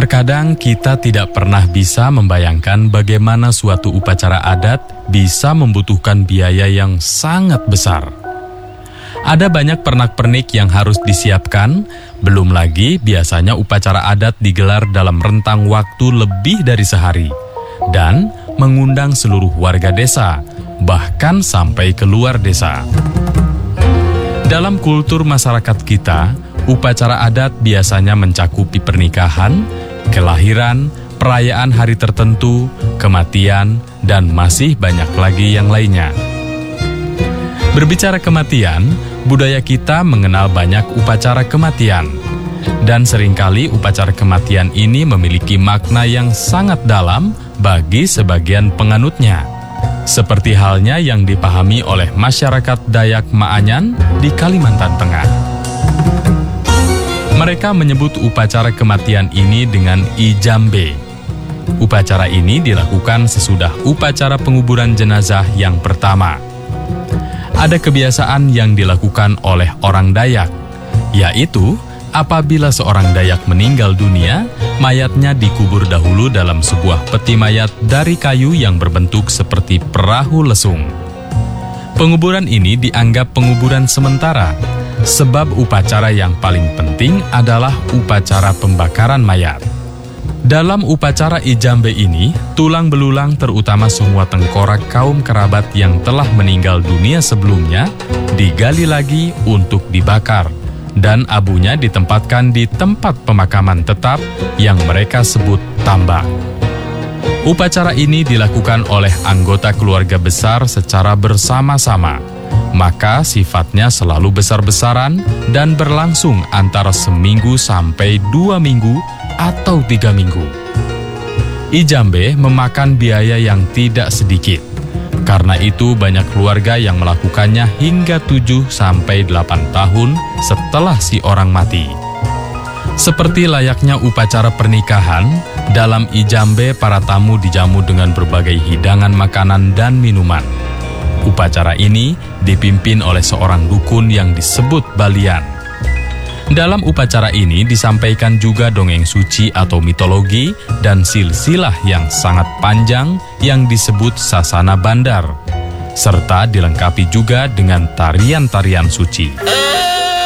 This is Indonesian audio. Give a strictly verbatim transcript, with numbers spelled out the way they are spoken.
Terkadang kita tidak pernah bisa membayangkan bagaimana suatu upacara adat bisa membutuhkan biaya yang sangat besar. Ada banyak pernak-pernik yang harus disiapkan, belum lagi biasanya upacara adat digelar dalam rentang waktu lebih dari sehari, dan mengundang seluruh warga desa, bahkan sampai ke luar desa. Dalam kultur masyarakat kita, upacara adat biasanya mencakupi pernikahan, kelahiran, perayaan hari tertentu, kematian, dan masih banyak lagi yang lainnya. Berbicara kematian, budaya kita mengenal banyak upacara kematian. Dan seringkali upacara kematian ini memiliki makna yang sangat dalam bagi sebagian penganutnya. Seperti halnya yang dipahami oleh masyarakat Dayak Maanyan di Kalimantan Tengah. Mereka menyebut upacara kematian ini dengan Ijambe. Upacara ini dilakukan sesudah upacara penguburan jenazah yang pertama. Ada kebiasaan yang dilakukan oleh orang Dayak, yaitu apabila seorang Dayak meninggal dunia, mayatnya dikubur dahulu dalam sebuah peti mayat dari kayu yang berbentuk seperti perahu lesung. Penguburan ini dianggap penguburan sementara, sebab upacara yang paling penting adalah upacara pembakaran mayat. Dalam upacara Ijambe ini, tulang belulang terutama semua tengkorak kaum kerabat yang telah meninggal dunia sebelumnya digali lagi untuk dibakar, dan abunya ditempatkan di tempat pemakaman tetap yang mereka sebut tambak. Upacara ini dilakukan oleh anggota keluarga besar secara bersama-sama, maka sifatnya selalu besar-besaran dan berlangsung antara seminggu sampai dua minggu atau tiga minggu. Ijambe memakan biaya yang tidak sedikit. Karena itu banyak keluarga yang melakukannya hingga tujuh sampai delapan tahun setelah si orang mati. Seperti layaknya upacara pernikahan, dalam Ijambe para tamu dijamu dengan berbagai hidangan makanan dan minuman. Upacara ini dipimpin oleh seorang dukun yang disebut Balian. Dalam upacara ini disampaikan juga dongeng suci atau mitologi dan silsilah yang sangat panjang yang disebut Sasana Bandar, serta dilengkapi juga dengan tarian-tarian suci.